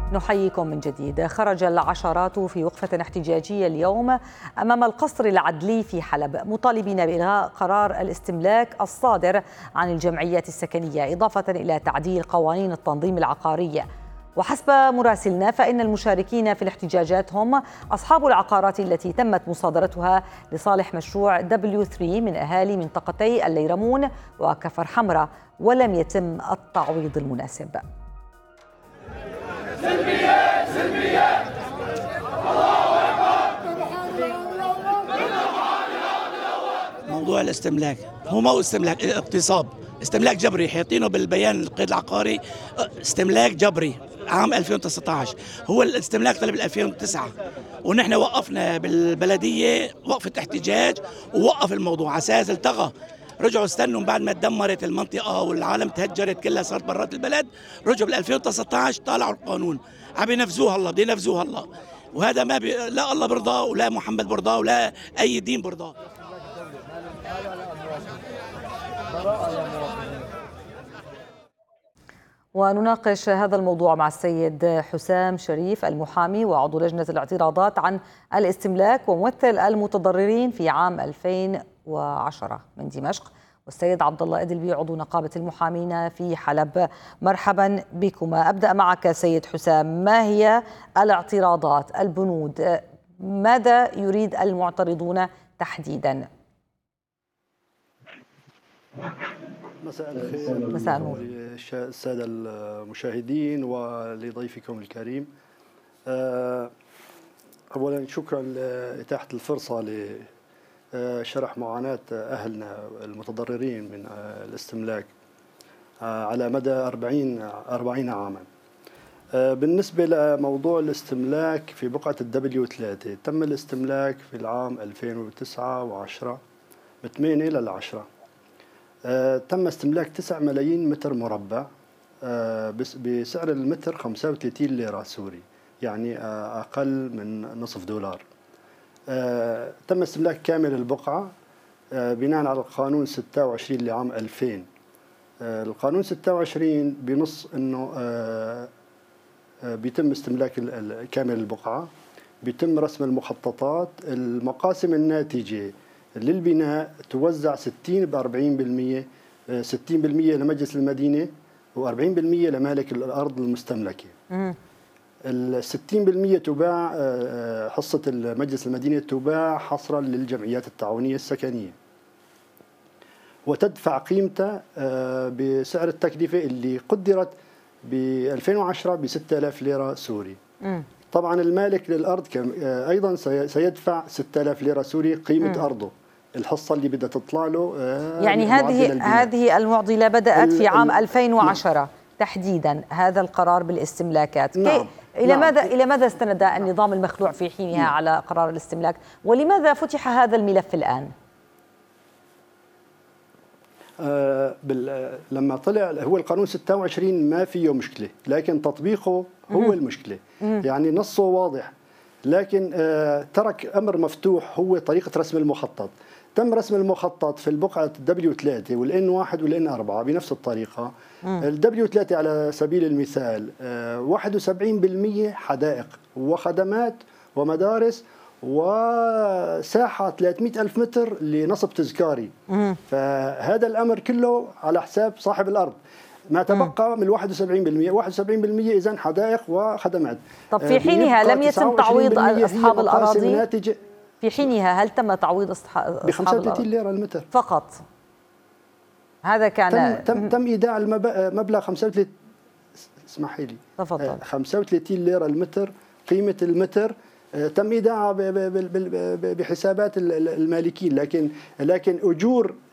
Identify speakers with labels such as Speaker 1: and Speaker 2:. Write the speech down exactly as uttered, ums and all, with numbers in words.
Speaker 1: نحييكم من جديد. خرج العشرات في وقفة احتجاجية اليوم أمام القصر العدلي في حلب مطالبين بإلغاء قرار الاستملاك الصادر عن الجمعيات السكنية، إضافة إلى تعديل قوانين التنظيم العقاري. وحسب مراسلنا فإن المشاركين في الاحتجاجات هم أصحاب العقارات التي تمت مصادرتها لصالح مشروع دبليو ثلاثة من أهالي منطقتي الليرمون وكفر حمراء، ولم يتم التعويض المناسب.
Speaker 2: سلمية سلمية موضوع الاستملاك هو مو استملاك، اغتصاب، استملاك جبري، حاطينه بالبيان القيد العقاري استملاك جبري عام ألفين وتسعة عشر. هو الاستملاك طلب ألفين وتسعة، ونحن وقفنا بالبلدية وقفة احتجاج ووقف الموضوع على اساس التغى. رجعوا استنوا بعد ما تدمرت المنطقة والعالم تهجرت كلها صارت برات البلد، رجعوا بال ألفين وتسعة عشر طالعوا القانون عم ينفذوه هلا، بده ينفذوه هلا، وهذا ما بي... لا الله برضاه ولا محمد برضاه ولا أي دين برضاه.
Speaker 1: ونناقش هذا الموضوع مع السيد حسام شريف المحامي وعضو لجنة الاعتراضات عن الاستملاك وممثل المتضررين في عام ألفين وعشرة من دمشق، والسيد عبد الله إدلبي عضو نقابة المحامين في حلب. مرحبا بكما. أبدأ معك سيد حسام، ما هي الاعتراضات، البنود، ماذا يريد المعترضون تحديدا؟
Speaker 3: مساء الخير.
Speaker 1: مساء النور
Speaker 3: للسادة المشاهدين ولضيفكم الكريم. أولا شكرا لإتاحة الفرصة لشرح معاناة أهلنا المتضررين من الاستملاك على مدى أربعين عاما. بالنسبة لموضوع الاستملاك في بقعة الدبليو ثلاثة، تم الاستملاك في العام ألفين وتسعة وعشرة من ثمانية للعشرة. آه، تم استملاك تسعة ملايين متر مربع آه، بسعر المتر خمسة وثلاثين ليرة سوري، يعني آه، أقل من نصف دولار. آه، تم استملاك كامل البقعة آه، بناء على القانون ستة وعشرين لعام ألفين. آه، القانون ستة وعشرين بنص أنه آه، آه، بيتم استملاك كامل البقعة، بيتم رسم المخططات، المقاسم الناتجة للبناء توزع ستين ب أربعين بالمئة، ستين بالمئة لمجلس المدينة وأربعين بالمئة لمالك الأرض المستملكة. ال ستين بالمئة تباع، حصة المجلس المدينة تباع حصرا للجمعيات التعاونية السكنية، وتدفع قيمتها بسعر التكلفة اللي قدرت ب ألفين وعشرة ب ستة آلاف ليرة سوري. م. طبعا المالك للأرض أيضا سيدفع ستة آلاف ليرة سوري قيمة م. أرضه، الحصة اللي بدها تطلع له.
Speaker 1: يعني هذه هذه المعضلة بدأت في عام ألفين وعشرة نعم. تحديدا هذا القرار بالاستملاكات. نعم. إلى نعم. ماذا إلى ماذا استند النظام المخلوع في حينها نعم. على قرار الاستملاك، ولماذا فتح هذا الملف الآن؟
Speaker 3: آه لما طلع هو القانون ستة وعشرين ما فيه مشكلة، لكن تطبيقه هو مم. المشكلة. مم. يعني نصه واضح، لكن آه ترك أمر مفتوح هو طريقة رسم المخطط. تم رسم المخطط في البقعة الدبليو ثلاثة والإن واحد والإن أربعة بنفس الطريقة. الدبليو ثلاثة على سبيل المثال آه واحد وسبعين بالمئة حدائق وخدمات ومدارس وساحة ثلاثمئة ألف متر لنصب تذكاري. مم. فهذا الأمر كله على حساب صاحب الأرض. ما تبقى من واحد وسبعين بالمئة واحد وسبعين بالمئة إذن حدائق وخدمات.
Speaker 1: طب في حينها لم يتم تعويض أصحاب الأراضي؟ في حينها هل تم تعويض أصحاب
Speaker 3: ب خمسة وثلاثين ليرة المتر
Speaker 1: فقط؟ هذا كان
Speaker 3: تم تم, تم إيداع المبلغ خمسة وثلاثين، اسمحي لي
Speaker 1: تفضل،
Speaker 3: خمسة وثلاثين ليرة المتر قيمة المتر. تم ايداعها بحسابات المالكين، لكن لكن اجور